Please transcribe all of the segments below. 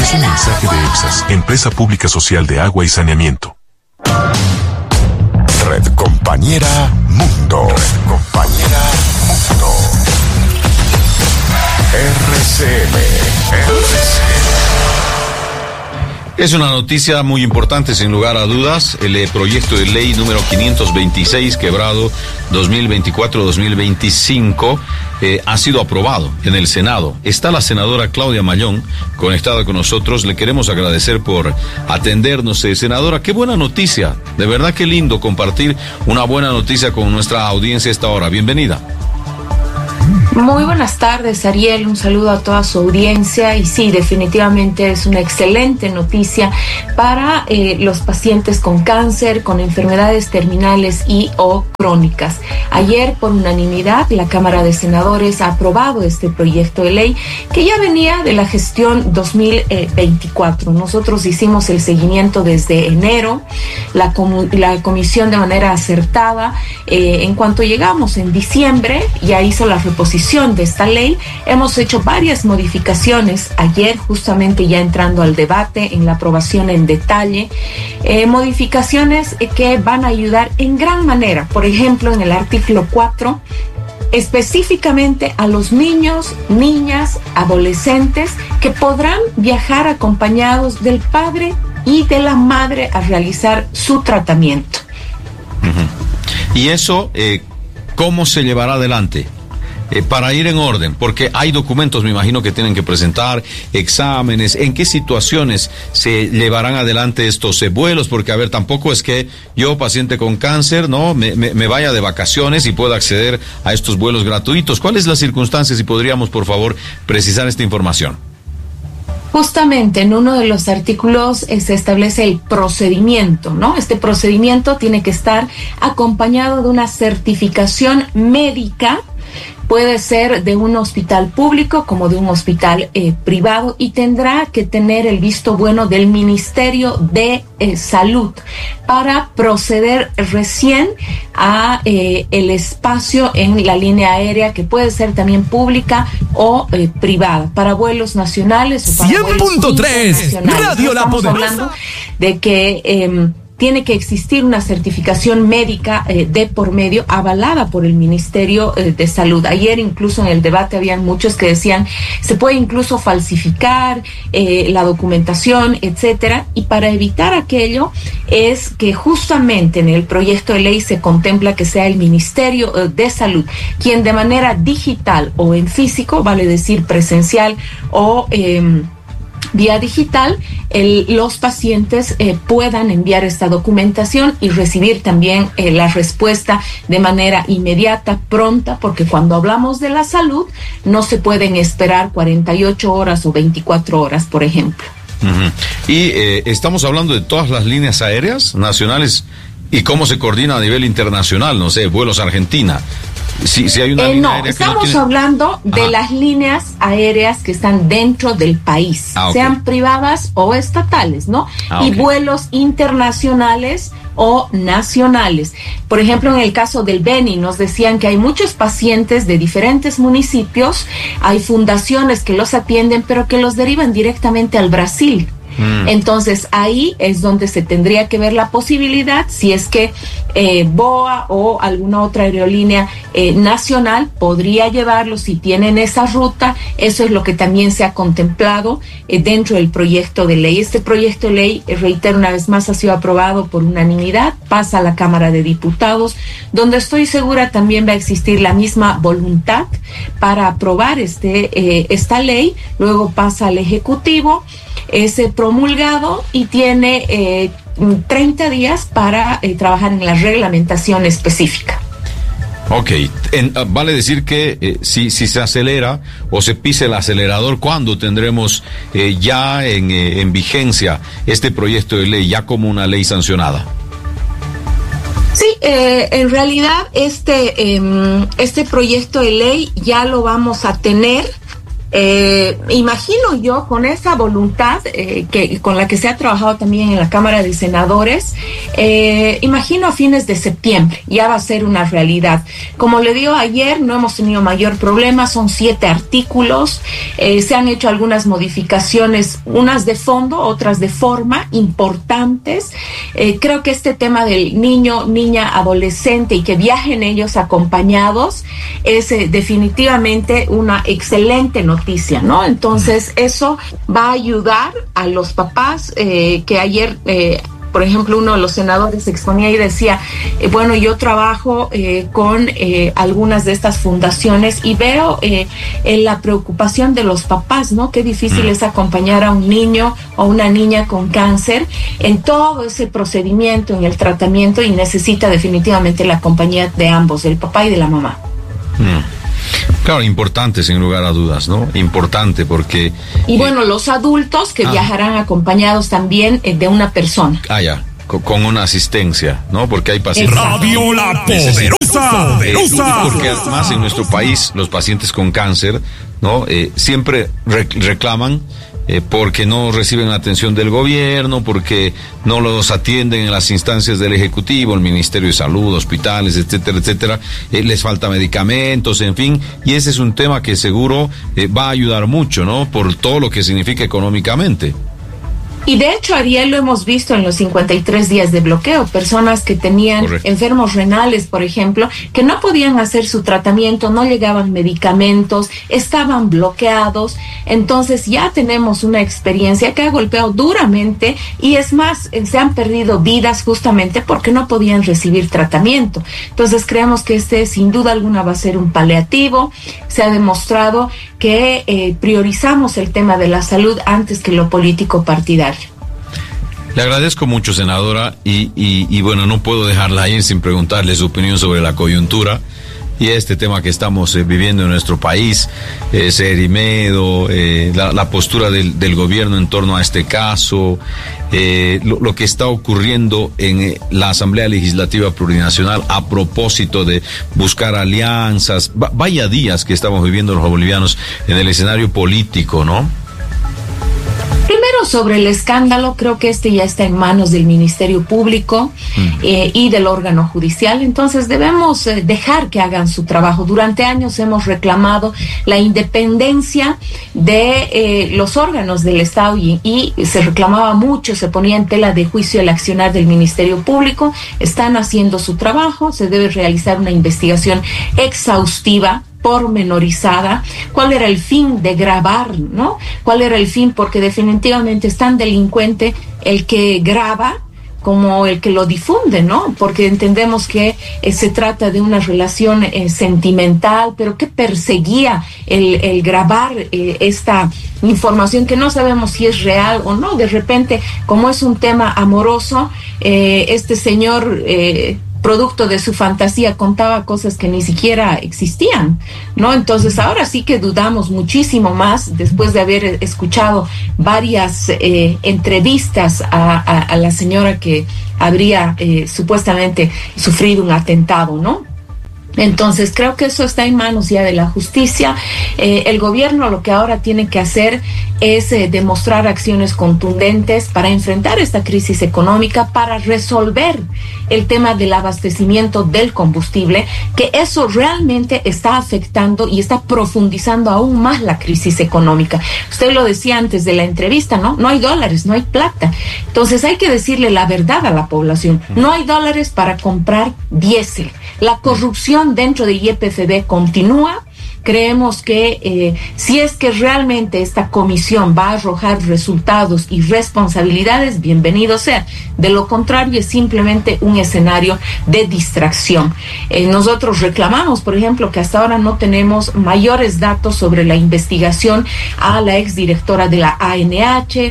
es un mensaje de EPSAS, Empresa Pública Social de Agua y Saneamiento. Red Compañera Mundo. Red Compañera Mundo. RCM. Es una noticia muy importante, sin lugar a dudas. El proyecto de ley número 526, quebrado 2024-2025, ha sido aprobado en el Senado. Está la senadora Claudia Mallón conectada con nosotros. Le queremos agradecer por atendernos. Senadora, qué buena noticia. De verdad, qué lindo compartir una buena noticia con nuestra audiencia a esta hora. Bienvenida. Muy buenas tardes, Ariel, un saludo a toda su audiencia y sí, definitivamente es una excelente noticia para los pacientes con cáncer, con enfermedades terminales y o crónicas. Ayer, por unanimidad, la Cámara de Senadores ha aprobado este proyecto de ley que ya venía de la gestión 2024. Nosotros hicimos el seguimiento desde enero, la comisión de manera acertada. En cuanto llegamos en diciembre, ya hizo la reposición de esta ley. Hemos hecho varias modificaciones ayer, justamente ya entrando al debate, en la aprobación en detalle, modificaciones que van a ayudar en gran manera. Por ejemplo, en el artículo 4, específicamente a los niños, niñas, adolescentes que podrán viajar acompañados del padre y de la madre a realizar su tratamiento. Y eso, ¿cómo se llevará adelante? Para ir en orden, porque hay documentos, me imagino, que tienen que presentar, exámenes. ¿En qué situaciones se llevarán adelante estos vuelos? Porque, a ver, tampoco es que yo, paciente con cáncer, no me vaya de vacaciones y pueda acceder a estos vuelos gratuitos. ¿Cuáles son las circunstancias? Si podríamos, por favor, precisar esta información. Justamente en uno de los artículos se establece el procedimiento, ¿no? Este procedimiento tiene que estar acompañado de una certificación médica. Puede ser de un hospital público como de un hospital privado y tendrá que tener el visto bueno del Ministerio de Salud para proceder recién a el espacio en la línea aérea, que puede ser también pública o privada, para vuelos nacionales o para 100.3 Radio La Poderosa. Estamos hablando de que tiene que existir una certificación médica de por medio avalada por el Ministerio de Salud. Ayer incluso en el debate habían muchos que decían se puede incluso falsificar la documentación, etcétera, y para evitar aquello es que justamente en el proyecto de ley se contempla que sea el Ministerio de Salud quien de manera digital o en físico, vale decir presencial o vía digital, los pacientes puedan enviar esta documentación y recibir también la respuesta de manera inmediata, pronta, porque cuando hablamos de la salud no se pueden esperar 48 horas o 24 horas, por ejemplo. Y estamos hablando de todas las líneas aéreas nacionales y cómo se coordina a nivel internacional, no sé, vuelos a Argentina. Si hay una línea aérea que estamos hablando de las líneas aéreas que están dentro del país, sean privadas o estatales, ¿no? Y vuelos internacionales o nacionales. Por ejemplo, en el caso del Beni, nos decían que hay muchos pacientes de diferentes municipios, hay fundaciones que los atienden, pero que los derivan directamente al Brasil. Entonces ahí es donde se tendría que ver la posibilidad, si es que BOA o alguna otra aerolínea nacional podría llevarlo si tienen esa ruta. Eso es lo que también se ha contemplado dentro del proyecto de ley. Este proyecto de ley, reitero una vez más, ha sido aprobado por unanimidad, pasa a la Cámara de Diputados, donde estoy segura también va a existir la misma voluntad para aprobar esta ley. Luego pasa al Ejecutivo, es promulgado y tiene 30 días para trabajar en la reglamentación específica. Ok, vale decir que si se acelera o se pisa el acelerador, ¿cuándo tendremos ya en vigencia este proyecto de ley, ya como una ley sancionada? Sí, en realidad este proyecto de ley ya lo vamos a tener Imagino yo con esa voluntad con la que se ha trabajado también en la Cámara de Senadores, imagino a fines de septiembre ya va a ser una realidad. Como le digo, ayer no hemos tenido mayor problema, son 7 artículos, se han hecho algunas modificaciones, unas de fondo, otras de forma, importantes. Creo que este tema del niño, niña, adolescente y que viajen ellos acompañados es definitivamente una excelente noticia, ¿no? Entonces eso va a ayudar a los papás que ayer, por ejemplo, uno de los senadores exponía y decía, bueno, yo trabajo con algunas de estas fundaciones y veo la preocupación de los papás, ¿no? Qué difícil es acompañar a un niño o una niña con cáncer en todo ese procedimiento, en el tratamiento, y necesita definitivamente la compañía de ambos, del papá y de la mamá. Claro, importante sin lugar a dudas, ¿no? Importante porque... Y bueno, los adultos que viajarán acompañados también de una persona. Ya, con una asistencia, ¿no? Porque hay pacientes... Radio La Poderosa. Porque además en nuestro país los pacientes con cáncer, ¿no? Siempre reclaman porque no reciben atención del gobierno, porque no los atienden en las instancias del Ejecutivo, el Ministerio de Salud, hospitales, etcétera, etcétera, les falta medicamentos, en fin, y ese es un tema que seguro va a ayudar mucho, ¿no? Por todo lo que significa económicamente. Y de hecho, Ariel, lo hemos visto en los 53 días de bloqueo, personas que tenían enfermos renales, por ejemplo, que no podían hacer su tratamiento, no llegaban medicamentos, estaban bloqueados. Entonces ya tenemos una experiencia que ha golpeado duramente, y es más, se han perdido vidas justamente porque no podían recibir tratamiento. Entonces creemos que sin duda alguna va a ser un paliativo. Se ha demostrado que priorizamos el tema de la salud antes que lo político partidario. Le agradezco mucho, senadora, y bueno, no puedo dejarla ir sin preguntarle su opinión sobre la coyuntura y este tema que estamos viviendo en nuestro país, Serimedo, la postura del gobierno en torno a este caso, lo que está ocurriendo en la Asamblea Legislativa Plurinacional a propósito de buscar alianzas. Vaya días que estamos viviendo los bolivianos en el escenario político, ¿no? Primero, sobre el escándalo, creo que ya está en manos del Ministerio Público y del órgano judicial. Entonces debemos dejar que hagan su trabajo. Durante años hemos reclamado la independencia de los órganos del Estado y se reclamaba mucho, se ponía en tela de juicio el accionar del Ministerio Público. Están haciendo su trabajo, se debe realizar una investigación exhaustiva, pormenorizada. ¿Cuál era el fin de grabar, no? ¿Cuál era el fin? Porque definitivamente es tan delincuente el que graba como el que lo difunde, ¿no? Porque entendemos que se trata de una relación sentimental, pero que perseguía el grabar esta información que no sabemos si es real o no. De repente, como es un tema amoroso, este señor... producto de su fantasía, contaba cosas que ni siquiera existían, ¿no? Entonces ahora sí que dudamos muchísimo más, después de haber escuchado varias entrevistas a la señora que habría supuestamente sufrido un atentado, ¿no? Entonces creo que eso está en manos ya de la justicia. El gobierno lo que ahora tiene que hacer es demostrar acciones contundentes para enfrentar esta crisis económica, para resolver el tema del abastecimiento del combustible, que eso realmente está afectando y está profundizando aún más la crisis económica. Usted lo decía antes de la entrevista, ¿no? No hay dólares, no hay plata. Entonces hay que decirle la verdad a la población. No hay dólares para comprar diésel. La corrupción dentro de YPFB continúa. Creemos que si es que realmente esta comisión va a arrojar resultados y responsabilidades, bienvenido sea. De lo contrario, es simplemente un escenario de distracción. Nosotros reclamamos, por ejemplo, que hasta ahora no tenemos mayores datos sobre la investigación a la exdirectora de la ANH.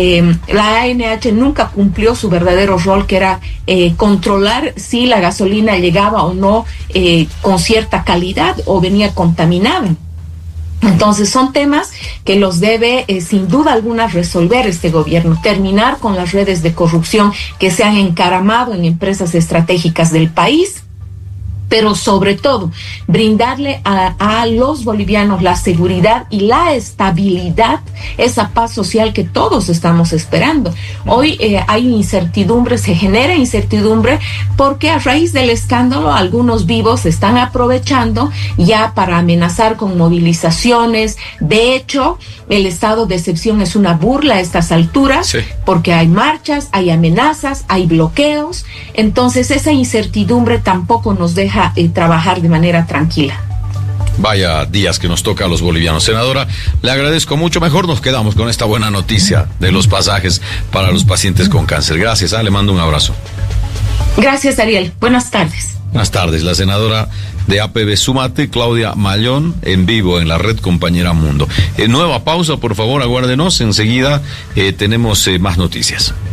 La ANH nunca cumplió su verdadero rol, que era controlar si la gasolina llegaba o no con cierta calidad o venía contaminada. Entonces son temas que los debe sin duda alguna resolver este gobierno, terminar con las redes de corrupción que se han encaramado en empresas estratégicas del país pero sobre todo brindarle a los bolivianos la seguridad y la estabilidad, esa paz social que todos estamos esperando. Hoy hay incertidumbre, se genera incertidumbre porque a raíz del escándalo algunos vivos están aprovechando ya para amenazar con movilizaciones. De hecho, el estado de excepción es una burla a estas alturas, sí, porque hay marchas, hay amenazas, hay bloqueos. Entonces esa incertidumbre tampoco nos deja trabajar de manera tranquila. Vaya días que nos toca a los bolivianos. Senadora, le agradezco mucho. Mejor nos quedamos con esta buena noticia de los pasajes para los pacientes con cáncer. Gracias, le mando un abrazo. Gracias, Ariel. Buenas tardes. Buenas tardes, la senadora de APB Sumate, Claudia Mallón, en vivo en la red Compañera Mundo. Nueva pausa, por favor, aguárdenos. Enseguida tenemos más noticias.